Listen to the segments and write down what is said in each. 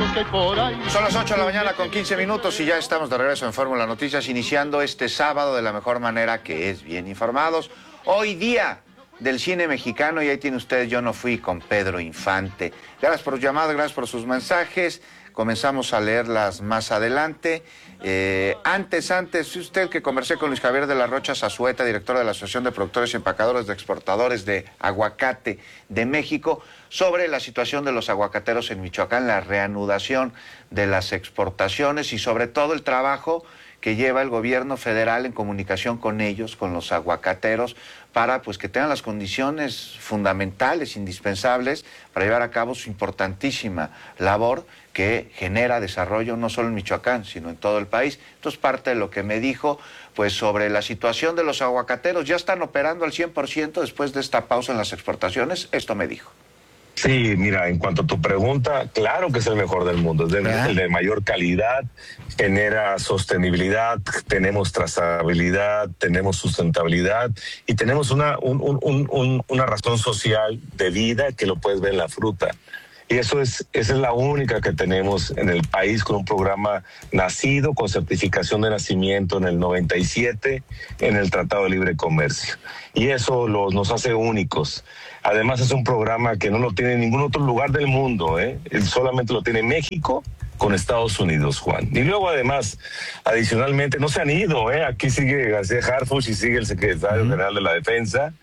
Son las 8 de la mañana con 15 minutos y ya estamos de regreso en Fórmula Noticias, iniciando este sábado de la mejor manera, que es bien informados. Hoy día del cine mexicano, y ahí tiene usted Yo no fui, con Pedro Infante. Gracias por sus llamadas, gracias por sus mensajes. Comenzamos a leerlas más adelante. Antes, usted, que conversé con Luis Javier de la Rocha Zazueta, director de la Asociación de Productores y Empacadores de Exportadores de Aguacate de México, sobre la situación de los aguacateros en Michoacán, la reanudación de las exportaciones y sobre todo el trabajo que lleva el gobierno federal en comunicación con ellos, con los aguacateros, para pues que tengan las condiciones fundamentales, indispensables, para llevar a cabo su importantísima labor que genera desarrollo no solo en Michoacán, sino en todo el país. Esto es parte de lo que me dijo pues sobre la situación de los aguacateros. ¿Ya están operando al 100% después de esta pausa en las exportaciones? Esto me dijo. Sí, mira, en cuanto a tu pregunta, claro que es el mejor del mundo, es el de mayor calidad, genera sostenibilidad, tenemos trazabilidad, tenemos sustentabilidad y tenemos una razón social de vida que lo puedes ver en la fruta. Y esa es la única que tenemos en el país, con un programa nacido con certificación de nacimiento en el 97 en el Tratado de Libre Comercio. Y eso nos hace únicos. Además es un programa que no lo tiene en ningún otro lugar del mundo, solamente lo tiene México con Estados Unidos, Juan. Y luego además, adicionalmente, no se han ido, aquí sigue García Harfuch y sigue el secretario general de la Defensa.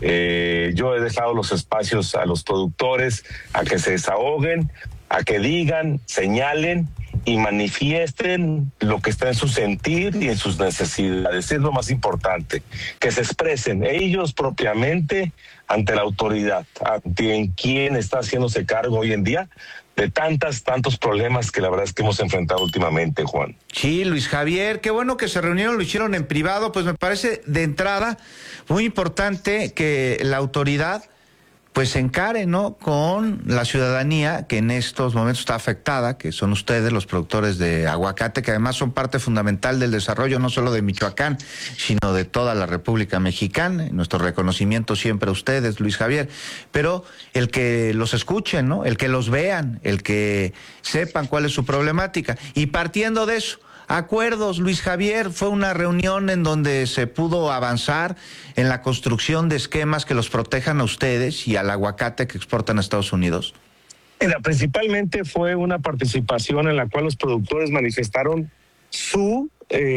Yo he dejado los espacios a los productores a que se desahoguen, a que digan, señalen y manifiesten lo que está en su sentir y en sus necesidades. Es lo más importante, que se expresen ellos propiamente ante la autoridad, ante quien está haciéndose cargo hoy en día de tantos problemas que la verdad es que hemos enfrentado últimamente, Juan. Sí, Luis Javier, qué bueno que se reunieron, lo hicieron en privado. Pues me parece de entrada muy importante que la autoridad pues se encare, ¿no?, con la ciudadanía que en estos momentos está afectada, que son ustedes, los productores de aguacate, que además son parte fundamental del desarrollo no solo de Michoacán, sino de toda la República Mexicana. Nuestro reconocimiento siempre a ustedes, Luis Javier, pero el que los escuchen, ¿no?, el que los vean, el que sepan cuál es su problemática. Y partiendo de eso, acuerdos, Luis Javier, fue una reunión en donde se pudo avanzar en la construcción de esquemas que los protejan a ustedes y al aguacate que exportan a Estados Unidos. Mira, principalmente fue una participación en la cual los productores manifestaron su,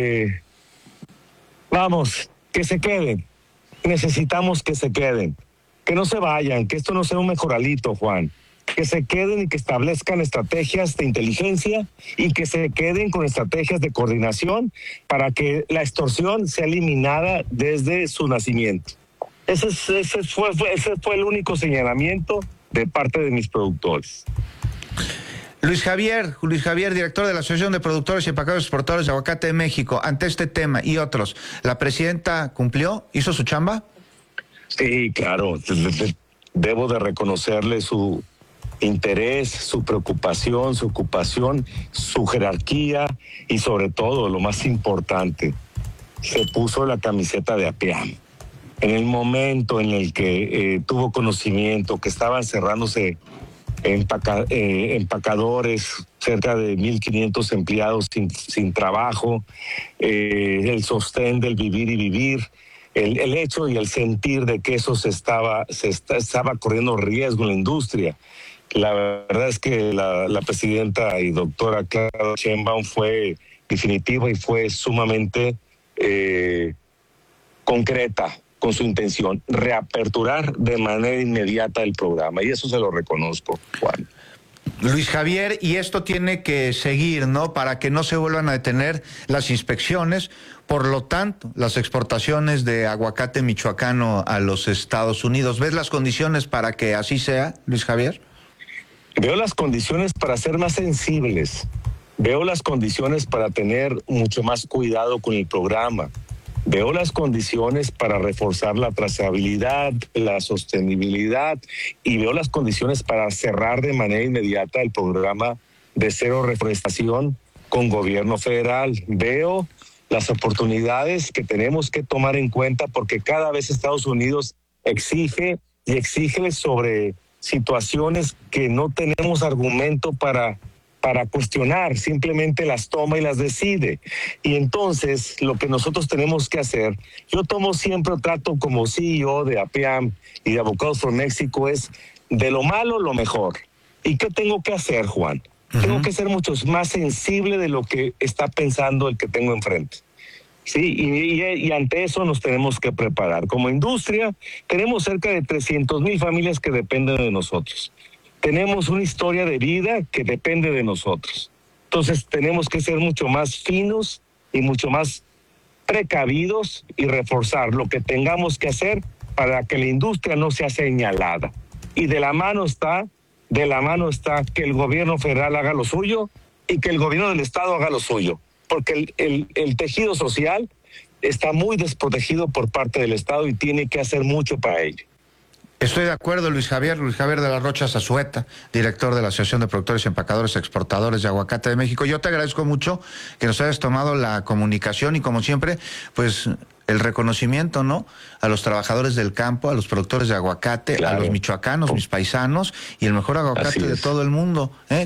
que se queden, necesitamos que se queden, que no se vayan, que esto no sea un mejoralito, Juan. Que se queden y que establezcan estrategias de inteligencia y que se queden con estrategias de coordinación para que la extorsión sea eliminada desde su nacimiento. Ese fue el único señalamiento de parte de mis productores. Luis Javier, director de la Asociación de Productores y Empacadores Exportadores de Aguacate de México, ante este tema y otros, ¿la presidenta cumplió? ¿Hizo su chamba? Sí, claro. Debo de reconocerle su interés, su preocupación, su ocupación, su jerarquía y sobre todo, lo más importante, se puso la camiseta de APEAM. En el momento en el que tuvo conocimiento que estaban cerrándose empacadores, cerca de 1,500 empleados sin trabajo, el sostén del vivir y vivir, el hecho y el sentir de que eso estaba corriendo riesgo en la industria. La verdad es que la presidenta y doctora Claudia Sheinbaum fue definitiva y fue sumamente concreta con su intención, reaperturar de manera inmediata el programa, y eso se lo reconozco, Juan. Luis Javier, y esto tiene que seguir, ¿no?, para que no se vuelvan a detener las inspecciones, por lo tanto, las exportaciones de aguacate michoacano a los Estados Unidos. ¿Ves las condiciones para que así sea, Luis Javier? Veo las condiciones para ser más sensibles, veo las condiciones para tener mucho más cuidado con el programa, veo las condiciones para reforzar la trazabilidad, la sostenibilidad, y veo las condiciones para cerrar de manera inmediata el programa de cero reforestación con gobierno federal. Veo las oportunidades que tenemos que tomar en cuenta, porque cada vez Estados Unidos exige sobre situaciones que no tenemos argumento para para cuestionar, simplemente las toma y las decide. Y entonces lo que nosotros tenemos que hacer, yo trato como CEO de APAM y de Abogados por México, es de lo malo lo mejor. ¿Y qué tengo que hacer, Juan? Tengo que ser mucho más sensible de lo que está pensando el que tengo enfrente. Sí, y ante eso nos tenemos que preparar. Como industria, tenemos cerca de 300,000 familias que dependen de nosotros. Tenemos una historia de vida que depende de nosotros. Entonces tenemos que ser mucho más finos y mucho más precavidos y reforzar lo que tengamos que hacer para que la industria no sea señalada. Y de la mano está que el gobierno federal haga lo suyo y que el gobierno del estado haga lo suyo. Porque el tejido social está muy desprotegido por parte del Estado y tiene que hacer mucho para ello. Estoy de acuerdo, Luis Javier de la Rocha Zazueta, director de la Asociación de Productores y Empacadores Exportadores de Aguacate de México. Yo te agradezco mucho que nos hayas tomado la comunicación y, como siempre, pues el reconocimiento, ¿no?, a los trabajadores del campo, a los productores de aguacate, claro, a los michoacanos, mis paisanos, y el mejor aguacate de todo el mundo, ¿eh?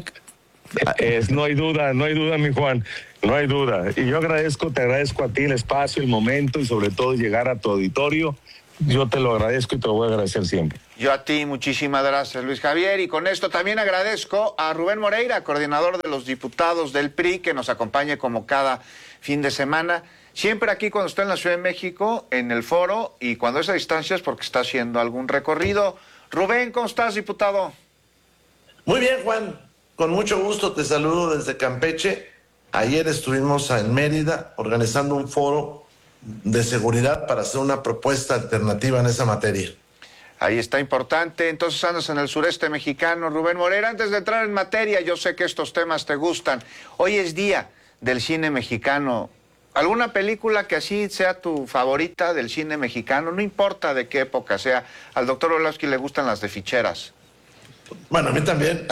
No hay duda, mi Juan, no hay duda. Y yo te agradezco a ti el espacio, el momento y sobre todo llegar a tu auditorio. Yo te lo agradezco y te lo voy a agradecer siempre. Yo a ti, muchísimas gracias, Luis Javier. Y con esto también agradezco a Rubén Moreira, coordinador de los diputados del PRI, que nos acompañe como cada fin de semana. Siempre aquí cuando está en la Ciudad de México, en el foro, y cuando es a distancia es porque está haciendo algún recorrido. Rubén, ¿cómo estás, diputado? Muy bien, Juan. Con mucho gusto te saludo desde Campeche. Ayer estuvimos en Mérida organizando un foro de seguridad para hacer una propuesta alternativa en esa materia. Ahí está, importante. Entonces andas en el sureste mexicano. Rubén Moreira, antes de entrar en materia, yo sé que estos temas te gustan. Hoy es día del cine mexicano. ¿Alguna película que así sea tu favorita del cine mexicano? No importa de qué época sea. Al doctor Orlowski le gustan las de ficheras. Bueno, a mí también.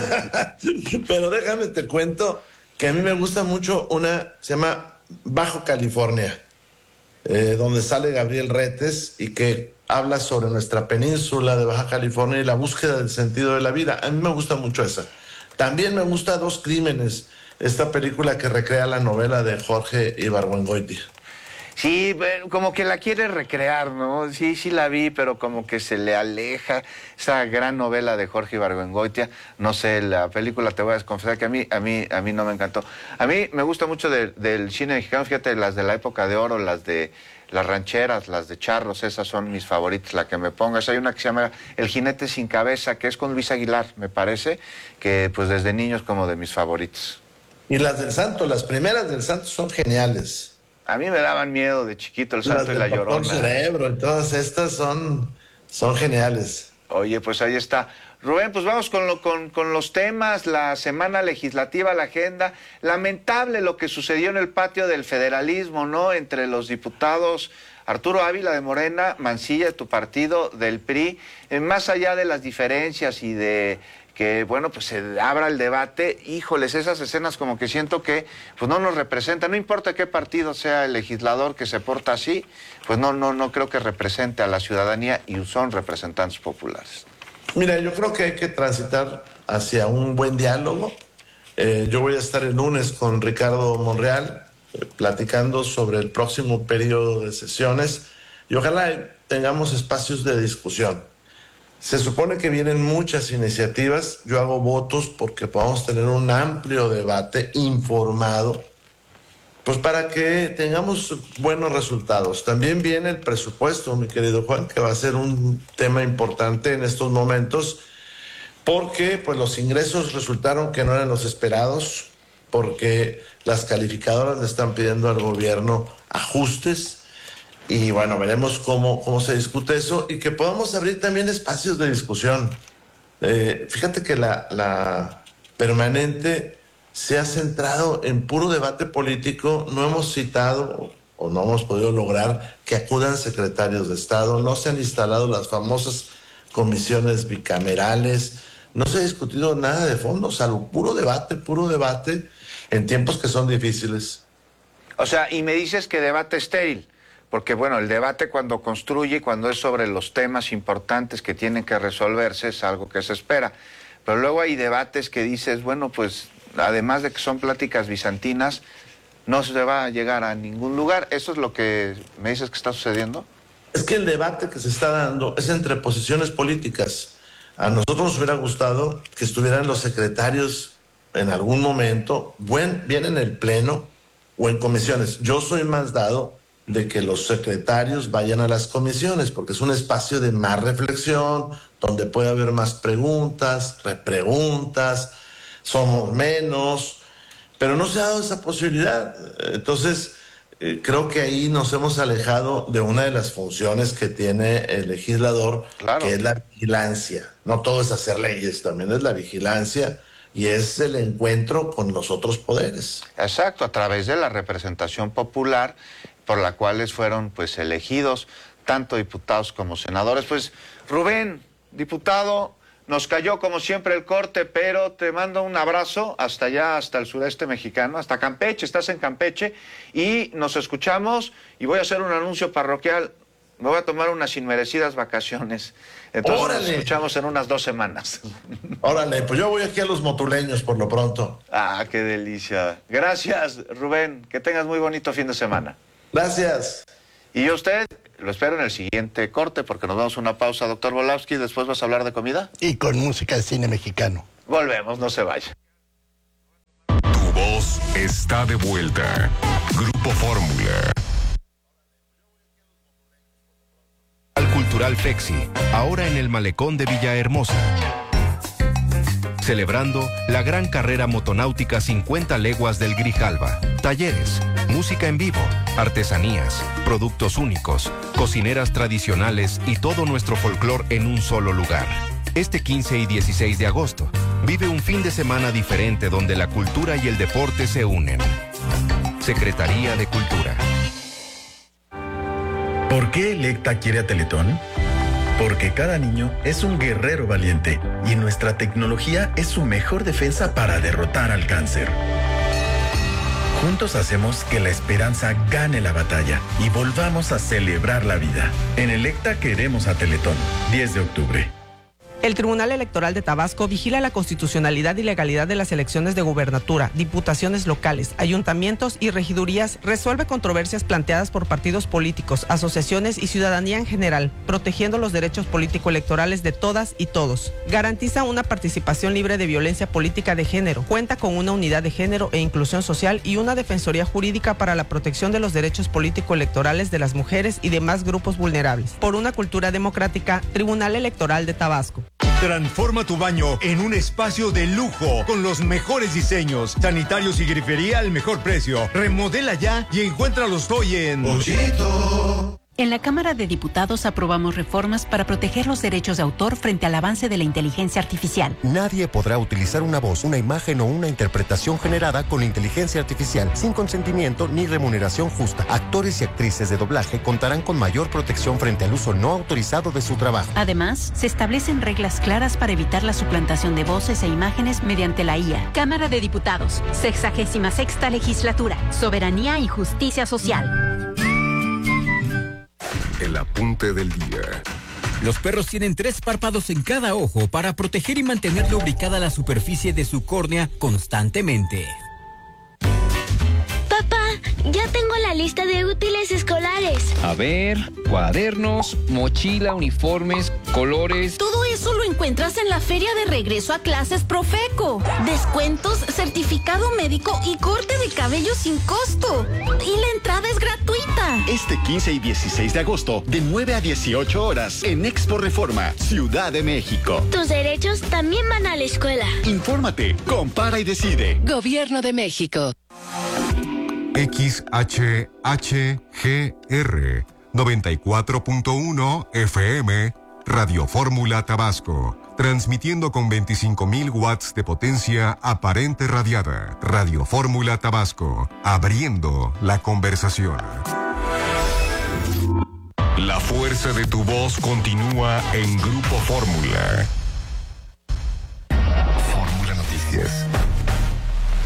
Pero déjame te cuento que a mí me gusta mucho una, se llama Bajo California, donde sale Gabriel Retes y que habla sobre nuestra península de Baja California y la búsqueda del sentido de la vida. A mí me gusta mucho esa. También me gusta Dos Crímenes, esta película que recrea la novela de Jorge Ibargüengoitia. Sí, como que la quiere recrear, ¿no? Sí la vi, pero como que se le aleja esa gran novela de Jorge Ibargüengoitia. No sé, la película, te voy a confesar que a mí no me encantó. A mí me gusta mucho del cine mexicano, fíjate, las de la época de oro, las de las rancheras, las de charros, esas son mis favoritas, la que me pongas. Hay una que se llama El jinete sin cabeza, que es con Luis Aguilar, me parece, que pues desde niños como de mis favoritos. Y las del Santo, las primeras del Santo son geniales. A mí me daban miedo de chiquito El Santo y la Llorona. Cerebro y todas estas son geniales. Oye, pues ahí está. Rubén, pues vamos con los temas, la semana legislativa, la agenda. Lamentable lo que sucedió en el patio del federalismo, ¿no? Entre los diputados Arturo Ávila de Morena, Mancilla de tu partido, del PRI, más allá de las diferencias y de que, bueno, pues se abra el debate. Híjoles, esas escenas como que siento que pues no nos representan. No importa qué partido sea el legislador que se porta así, pues no creo que represente a la ciudadanía y son representantes populares. Mira, yo creo que hay que transitar hacia un buen diálogo. Yo voy a estar el lunes con Ricardo Monreal platicando sobre el próximo periodo de sesiones y ojalá tengamos espacios de discusión. Se supone que vienen muchas iniciativas. Yo hago votos porque podamos tener un amplio debate informado, pues para que tengamos buenos resultados. También viene el presupuesto, mi querido Juan, que va a ser un tema importante en estos momentos, porque pues los ingresos resultaron que no eran los esperados, porque las calificadoras le están pidiendo al gobierno ajustes. Y bueno, veremos cómo se discute eso y que podamos abrir también espacios de discusión. Fíjate que la permanente se ha centrado en puro debate político. No hemos citado o no hemos podido lograr que acudan secretarios de Estado. No se han instalado las famosas comisiones bicamerales. No se ha discutido nada de fondo, salvo puro debate en tiempos que son difíciles. O sea, y me dices que debate estéril. Porque, bueno, el debate cuando construye, cuando es sobre los temas importantes que tienen que resolverse, es algo que se espera. Pero luego hay debates que dices, bueno, pues además de que son pláticas bizantinas, no se va a llegar a ningún lugar. ¿Eso es lo que me dices que está sucediendo? Es que el debate que se está dando es entre posiciones políticas. A nosotros nos hubiera gustado que estuvieran los secretarios en algún momento, bien en el pleno o en comisiones. Yo soy más dado de que los secretarios vayan a las comisiones, porque es un espacio de más reflexión, donde puede haber más preguntas, repreguntas, somos menos, pero no se ha dado esa posibilidad. Entonces, creo que ahí nos hemos alejado de una de las funciones que tiene el legislador, claro, que es la vigilancia. No todo es hacer leyes, también es la vigilancia y es el encuentro con los otros poderes. Exacto, a través de la representación popular por la cual fueron pues elegidos tanto diputados como senadores. Pues Rubén, diputado, nos cayó como siempre el corte, pero te mando un abrazo hasta allá, hasta el sureste mexicano, hasta Campeche, estás en Campeche, y nos escuchamos, y voy a hacer un anuncio parroquial, me voy a tomar unas inmerecidas vacaciones, entonces ¡órale! Nos escuchamos en unas 2 semanas. Órale, pues yo voy aquí a los motuleños por lo pronto. Ah, qué delicia. Gracias, Rubén, que tengas muy bonito fin de semana. Gracias. Y yo a usted lo espero en el siguiente corte porque nos vamos a una pausa, doctor Volavsky. Después vas a hablar de comida. Y con música de cine mexicano. Volvemos, no se vaya. Tu voz está de vuelta. Grupo Fórmula. Al Cultural Fexi, ahora en el malecón de Villahermosa. Celebrando la gran carrera motonáutica 50 leguas del Grijalva. Talleres, música en vivo, artesanías, productos únicos, cocineras tradicionales y todo nuestro folclor en un solo lugar. Este 15 y 16 de agosto, vive un fin de semana diferente donde la cultura y el deporte se unen. Secretaría de Cultura. ¿Por qué Electa quiere a Teletón? Porque cada niño es un guerrero valiente y nuestra tecnología es su mejor defensa para derrotar al cáncer. Juntos hacemos que la esperanza gane la batalla y volvamos a celebrar la vida. En Electa queremos a Teletón. 10 de octubre. El Tribunal Electoral de Tabasco vigila la constitucionalidad y legalidad de las elecciones de gubernatura, diputaciones locales, ayuntamientos y regidurías, resuelve controversias planteadas por partidos políticos, asociaciones y ciudadanía en general, protegiendo los derechos político-electorales de todas y todos. Garantiza una participación libre de violencia política de género, cuenta con una unidad de género e inclusión social y una defensoría jurídica para la protección de los derechos político-electorales de las mujeres y demás grupos vulnerables. Por una cultura democrática, Tribunal Electoral de Tabasco. Transforma tu baño en un espacio de lujo con los mejores diseños, sanitarios y grifería al mejor precio. Remodela ya y encuéntralos hoy en Pochito. En la Cámara de Diputados aprobamos reformas para proteger los derechos de autor frente al avance de la inteligencia artificial. Nadie podrá utilizar una voz, una imagen o una interpretación generada con la inteligencia artificial sin consentimiento ni remuneración justa. Actores y actrices de doblaje contarán con mayor protección frente al uso no autorizado de su trabajo. Además, se establecen reglas claras para evitar la suplantación de voces e imágenes mediante la IA. Cámara de Diputados, 66ª Legislatura, Soberanía y Justicia Social. El apunte del día. Los perros tienen 3 párpados en cada ojo para proteger y mantener lubricada la superficie de su córnea constantemente. Papá, ya tengo la lista de útiles escolares. A ver, cuadernos, mochila, uniformes, colores. Todo eso lo encuentras en la feria de regreso a clases Profeco. Descuentos, certificado médico y corte de cabello sin costo. Y la entrada es gratuita. Este 15 y 16 de agosto, de 9 a 18 horas, en Expo Reforma, Ciudad de México. Tus derechos también van a la escuela. Infórmate, compara y decide. Gobierno de México. XHHGR 94.1 FM Radio Fórmula Tabasco, transmitiendo con 25.000 watts de potencia aparente radiada. Radio Fórmula Tabasco, abriendo la conversación. La fuerza de tu voz continúa en Grupo Fórmula.